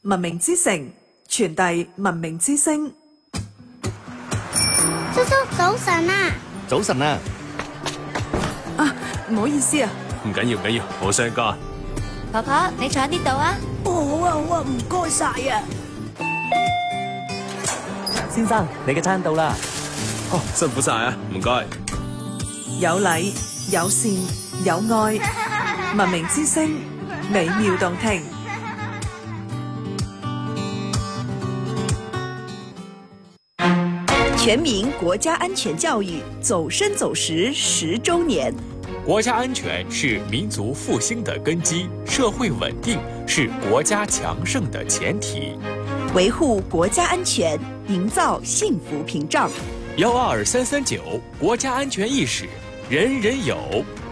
文明之城，傳遞文明之聲。 叔叔早晨啊！ 早晨啊！ 唔好意思啊。 唔緊要唔緊要，我相干。 婆婆，你坐喺呢度啊。 好啊，唔該晒啊。 先生，你嘅餐到啦。 辛苦晒啊，唔該。 有禮有善有愛，文明之聲，美妙動聽。 全民國家安全教育走深走實10週年。 國家安全是民族復興的根基，社會穩定是國家強盛的前提。 維護國家安全，營造幸福屏障。 12339，國家安全意識人人有。